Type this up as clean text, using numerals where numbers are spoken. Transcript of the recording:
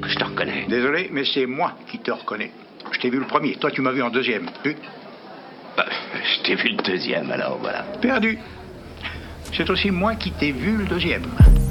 que je te reconnais. Désolé, mais c'est moi qui te reconnais. Je t'ai vu le premier, toi tu m'as vu en deuxième. Vu? Bah, je t'ai vu le deuxième, alors voilà. Perdu. C'est aussi moi qui t'ai vu le deuxième.